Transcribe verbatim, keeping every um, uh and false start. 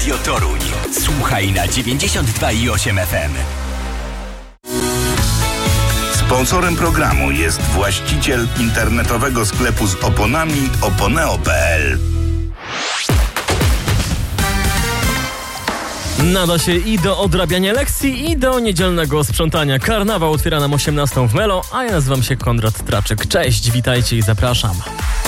Radio Toruń. Słuchaj na dziewięćdziesiąt dwa i osiem F M. Sponsorem programu jest właściciel internetowego sklepu z oponami oponeo kropka p l. Nada się i do odrabiania lekcji, i do niedzielnego sprzątania. Karnawał otwiera nam osiemnastą w Melo, a ja nazywam się Konrad Traczyk. Cześć, witajcie i zapraszam.